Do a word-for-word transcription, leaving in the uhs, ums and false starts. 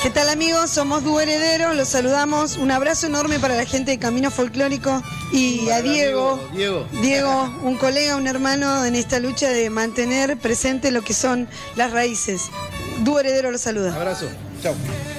¿Qué tal, amigos? Somos Dúo Heredero, los saludamos. Un abrazo enorme para la gente de Camino Folclórico y a Diego, Diego, Diego, un colega, un hermano en esta lucha de mantener presente lo que son las raíces. Dúo Heredero los saluda. Abrazo, chao.